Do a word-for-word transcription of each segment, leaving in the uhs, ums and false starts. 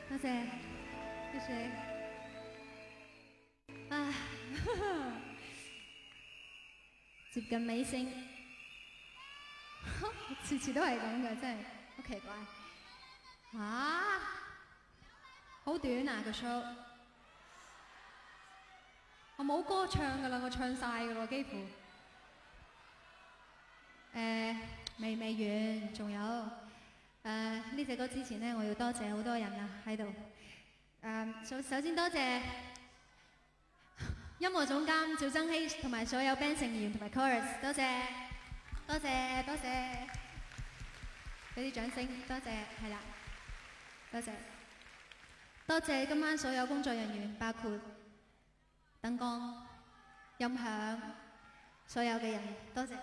多謝，多謝。啊，接近尾聲，次次都係咁嘅，真係好奇怪。嚇，好短啊個 show，我冇歌唱㗎啦，我唱晒㗎喎幾乎。誒，未未完，仲有。誒呢隻歌之前呢，我要多謝好多人啊喺度。誒首首先多謝音樂總監趙增熹同埋所有 band 成員同埋 chorus， 多謝多謝多謝，俾啲掌聲，多謝係啦，多謝多謝今晚所有工作人員，包括燈光、音響，所有嘅人，多謝。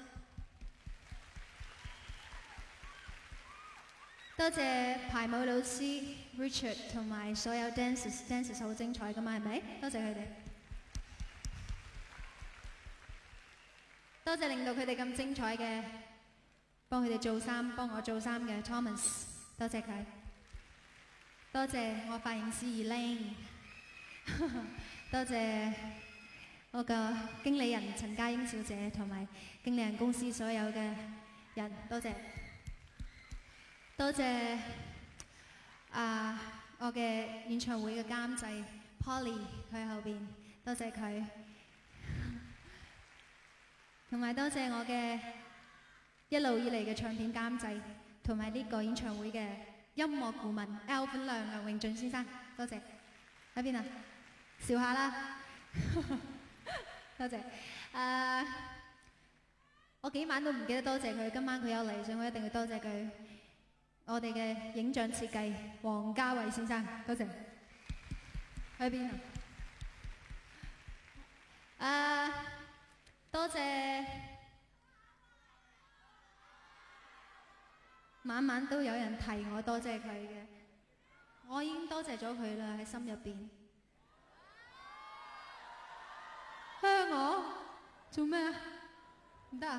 多謝排舞老師 Richard 同埋所有 dancers，dancers 好精彩㗎嘛，係咪？多謝佢哋，多謝令到佢哋咁精彩嘅，幫佢哋做衫，幫我做衫嘅 Thomas， 多謝佢。多謝我髮型師 Elaine， 多謝我個經理人陳嘉英小姐同埋經理人公司所有嘅人，多謝。多謝啊！我嘅演唱會嘅監製 Polly 佢喺後邊，多謝佢，同埋多謝我嘅一路以嚟嘅唱片監製，同埋呢個演唱會嘅音樂顧問 Alvin 梁梁榮俊先生，多謝。喺邊啊？笑下啦，多謝。誒，我幾晚都唔記得多謝佢，今晚佢有嚟，所以我一定要多謝佢。我哋嘅影像設計黃家偉先生，多謝。喺邊啊？誒，多謝，晚晚都有人提我，多謝佢嘅，我已經多謝咗佢啦，喺心入邊。嚇我做咩啊？唔得啊！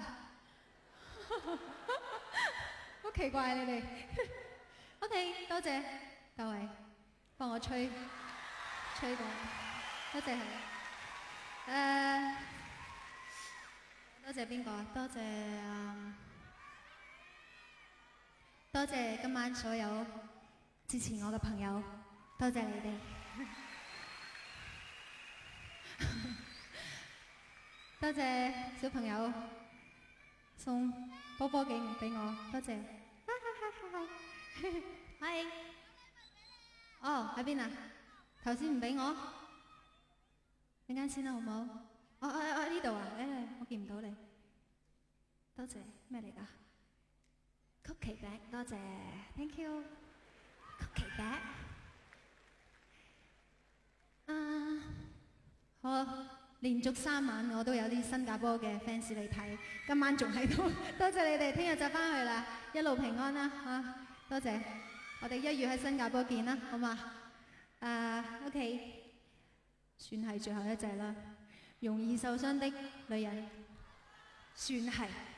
好奇怪你哋，OK， 多謝各位幫我吹吹過，多謝佢。誒，多謝邊個啊？多謝啊！多謝今晚所有支持我嘅朋友，多謝你哋。多謝小朋友送波波鏡俾我，多謝。係，哦喺邊啊？頭先唔俾我，陣間先啦，好唔好？哦哦哦呢度啊，誒我見唔到你，多謝咩嚟㗎？曲奇餅，多謝 ，thank you。曲奇餅，啊好。連續三晚我都有啲新加坡嘅 fans 嚟睇，今晚仲喺度，多謝你哋，聽日就翻去啦，一路平安啦嚇，多謝，我哋一月喺新加坡見啦，好嘛？誒 OK，算係最後一隻啦，容易受傷的女人，算係。